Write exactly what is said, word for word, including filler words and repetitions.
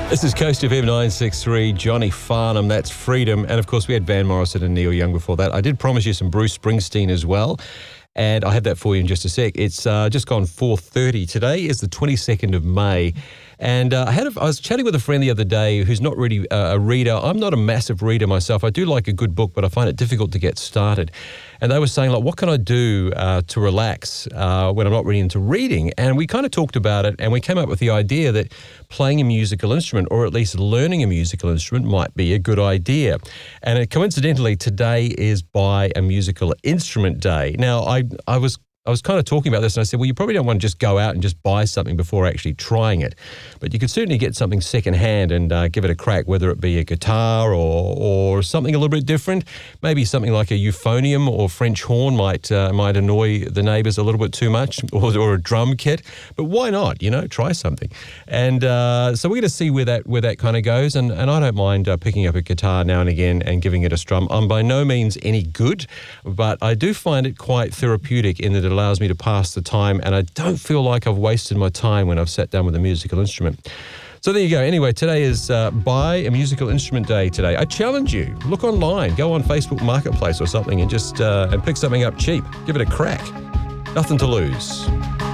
This is Coast F M nine sixty-three, Johnny Farnham, that's Freedom. And of course, we had Van Morrison and Neil Young before that. I did promise you some Bruce Springsteen as well, and I have that for you in just a sec. It's uh, just gone four thirty. Today is the twenty-second of May. And uh, I had a, I was chatting with a friend the other day who's not really uh, a reader. I'm not a massive reader myself. I do like a good book, but I find it difficult to get started. And they were saying, like, what can I do uh, to relax uh, when I'm not really into reading? And we kind of talked about it, and we came up with the idea that playing a musical instrument, or at least learning a musical instrument, might be a good idea. And it, coincidentally, today is Buy a Musical Instrument Day. Now, I I was I was kind of talking about this, and I said, well, you probably don't want to just go out and just buy something before actually trying it. But you could certainly get something secondhand and uh, give it a crack, whether it be a guitar or or something a little bit different. Maybe something like a euphonium or French horn might uh, might annoy the neighbours a little bit too much, or, or a drum kit. But why not? You know, try something. And uh, so we're going to see where that where that kind of goes. And, and I don't mind uh, picking up a guitar now and again and giving it a strum. I'm by no means any good, but I do find it quite therapeutic in that it allows me to pass the time, and I don't feel like I've wasted my time when I've sat down with a musical instrument. So there you go. Anyway, today is uh, Buy a Musical Instrument Day today. I challenge you, look online, go on Facebook Marketplace or something and just uh, and pick something up cheap. Give it a crack. Nothing to lose.